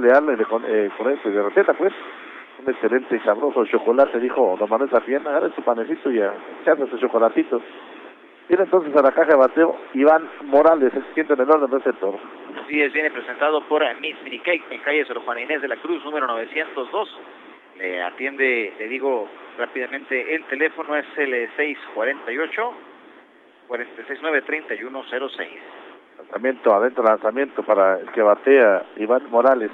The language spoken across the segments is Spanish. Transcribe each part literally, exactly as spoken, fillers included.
Leal eh, con, eh, con este de receta, pues. Un excelente y sabroso chocolate, dijo don Manuel Safién, agarre su panecito y echarse su chocolatito. Viene entonces a la caja de bateo Iván Morales, el siguiente en el orden receptor. Así es, viene presentado por Miss Mini Cake en calle Sor Juana Inés de la Cruz, número novecientos dos. Le atiende, le digo rápidamente, el teléfono es el seis cuatro ocho, cuatro seis nueve, tres uno cero seis. Lanzamiento, adentro lanzamiento para el que batea Iván Morales.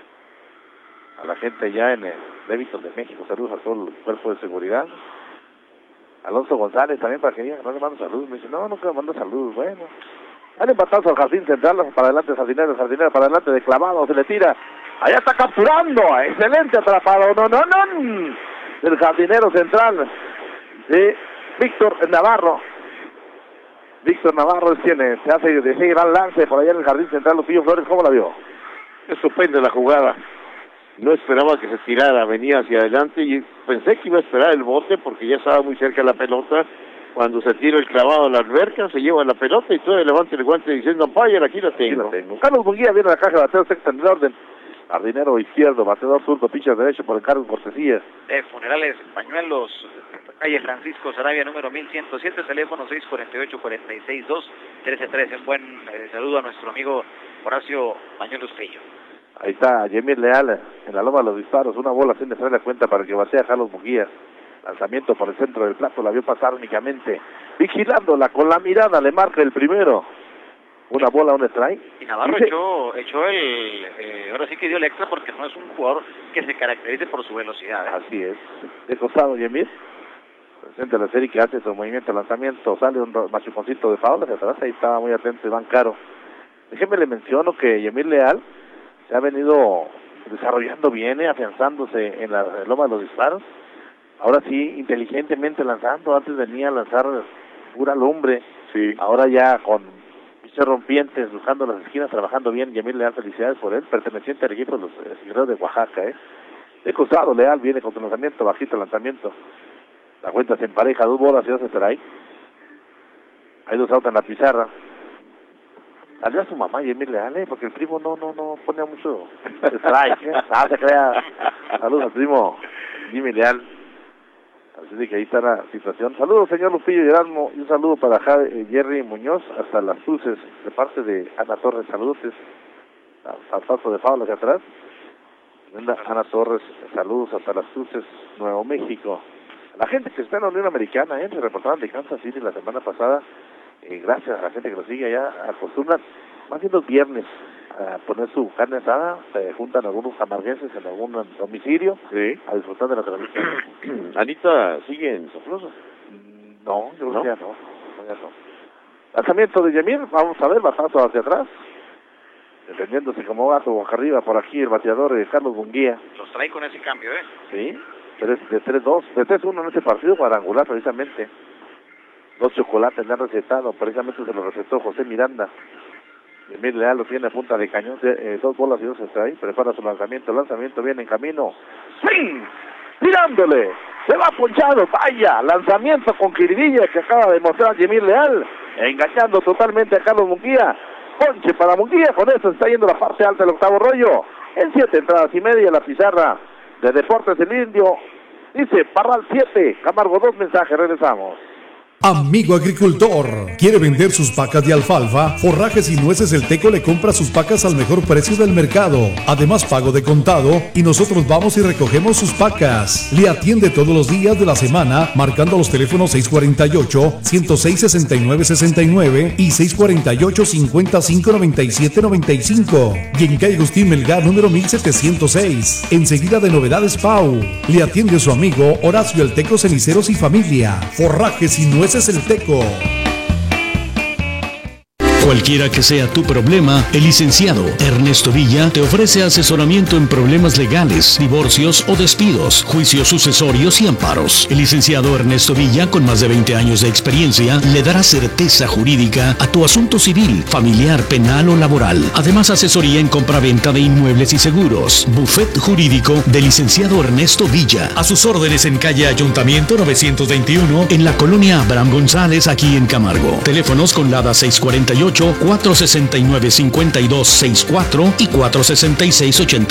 A la gente ya en el débito de México, saludos a todo el cuerpo de seguridad. Alonso González también para que diga que no le mando saludos. Me dice, no, no quiero mandar saludos. Bueno, han empatado al jardín central, para adelante Sardinero, Sardinero para adelante de clavado, se le tira. Allá está capturando, excelente atrapado, no, no, no, del jardinero central de Víctor Navarro. Víctor Navarro tiene, se hace de ese gran lance por allá en el jardín central. Lupillo Flores, ¿cómo la vio? Estupenda la jugada. No esperaba que se tirara, venía hacia adelante y pensé que iba a esperar el bote porque ya estaba muy cerca de la pelota. Cuando se tira el clavado a la alberca, se lleva la pelota y todo levanta el guante diciendo, Umpire, aquí la tengo. Aquí la tengo. Carlos Munguía viene a la caja de bateo, sexta en el orden. Jardinero izquierdo, bateador zurdo, pitcher derecho por el cargo cortesía. De Funerales Pañuelos, calle Francisco Sarabia, número mil ciento siete, teléfono seis cuatro ocho, cuatro seis dos, uno tres uno tres. Un buen eh, saludo a nuestro amigo Horacio Pañuelos Trillo. Ahí está Yemir Leal en la loma de los disparos, una bola sin hacer la cuenta para que batea Carlos Munguía. Lanzamiento por el centro del plato, la vio pasar únicamente, vigilándola con la mirada, le marca el primero. Una bola, un strike. Y Navarro Dice... echó, echó el, eh, ahora sí que dio el extra porque no es un jugador que se caracterice por su velocidad. ¿eh? Así es. De costado Yemir, presente la serie que hace su movimiento de lanzamiento, sale un machuconcito de foul hacia atrás, ahí estaba muy atento Iván Caro. Déjeme le menciono que Yemir Leal se ha venido desarrollando bien, eh, afianzándose en la loma de los disparos. Ahora sí, inteligentemente lanzando, antes venía a lanzar pura lumbre, sí. Ahora ya con piches rompientes, buscando las esquinas, trabajando bien. Yemir Leal, felicidades por él, perteneciente al equipo de los eh, Guerreros de Oaxaca, eh. De costado, Leal viene con su lanzamiento, bajito el lanzamiento. La cuenta se empareja, dos bolas y dos strike. Hay dos outs en la pizarra. Salió a su mamá Yemir Leal, eh, porque el primo no no no pone mucho strike, eh. Ah, se crea. Saludos al primo Jimmy Leal. Así de que ahí está la situación. Saludos, señor Lupillo y Erasmo, y un saludo para Javi, Jerry Muñoz, hasta Las Cruces, de parte de Ana Torres. Saludos, al paso de Pablo hacia atrás. Ana Torres, saludos hasta Las Cruces, Nuevo México. La gente que está en la Unión Americana, eh, se reportaban de Kansas City la semana pasada. Eh, gracias a la gente que nos sigue allá, acostumbran, más bien los viernes, a poner su carne asada, se juntan algunos amargueses en algún domicilio, sí, a disfrutar de la tradición. Anita sigue en Soflosa. No, yo creo ¿No? que ya no, no, ya no. Lanzamiento de Yemir, vamos a ver, batazo hacia atrás, defendiéndose como gato boca arriba por aquí el bateador de Carlos Munguía. Los trae con ese cambio, ¿eh? Sí, de tres dos, de tres uno en ese partido cuadrangular precisamente. Dos chocolates le han recetado, precisamente se lo recetó José Miranda. Yemir Leal lo tiene a punta de cañón, de, eh, dos bolas y dos strikes, prepara su lanzamiento, el lanzamiento viene en camino, ¡swing! Tirándole, se va ponchado, vaya, lanzamiento con Quiridilla que acaba de mostrar Yemir Leal, engañando totalmente a Carlos Munguía, ponche para Munguía, con eso está yendo la parte alta del octavo rollo, en siete entradas y media la pizarra de Deportes El Indio, dice Parral siete, Camargo dos, mensajes, regresamos. Amigo agricultor, ¿quiere vender sus pacas de alfalfa? Forrajes y Nueces El Teco le compra sus pacas al mejor precio del mercado. Además, pago de contado y nosotros vamos y recogemos sus pacas. Le atiende todos los días de la semana, marcando los teléfonos seis cuatro ocho, ciento seis, sesenta y nueve sesenta y nueve y seis cuatro ocho, cincuenta y cinco, noventa y siete noventa y cinco. Y en calle Agustín Melgar, número mil setecientos seis. Enseguida de Novedades Pau. Le atiende su amigo Horacio El Teco Ceniceros y Familia. Forrajes y Nueces El Teco. Cualquiera que sea tu problema, el licenciado Ernesto Villa te ofrece asesoramiento en problemas legales, divorcios o despidos, juicios sucesorios y amparos. El licenciado Ernesto Villa, con más de veinte años de experiencia, le dará certeza jurídica a tu asunto civil, familiar, penal o laboral. Además, asesoría en compraventa de inmuebles y seguros. Buffet jurídico del licenciado Ernesto Villa. A sus órdenes en calle Ayuntamiento novecientos veintiuno, en la colonia Abraham González, aquí en Camargo. Teléfonos con LADA seis cuatro ocho, cuatro sesenta y nueve, cincuenta y dos sesenta y cuatro y cuatro sesenta y seis, ochenta.